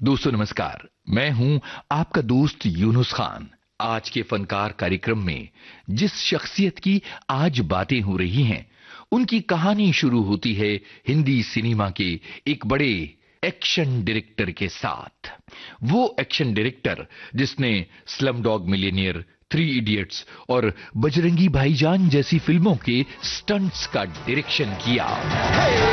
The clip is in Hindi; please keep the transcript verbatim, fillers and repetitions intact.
दोस्तों नमस्कार, मैं हूं आपका दोस्त यूनुस खान। आज के फनकार कार्यक्रम में जिस शख्सियत की आज बातें हो रही हैं, उनकी कहानी शुरू होती है हिंदी सिनेमा के एक बड़े एक्शन डायरेक्टर के साथ। वो एक्शन डायरेक्टर जिसने slum dog millionaire, three idiots और बजरंगी भाईजान जैसी फिल्मों के स्टंट्स का डायरेक्शन किया।